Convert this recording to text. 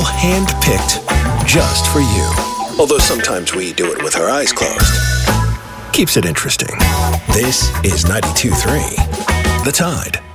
hand-picked just for you. Although sometimes we do it with our eyes closed. Keeps it interesting. This is 92.3 The Tide.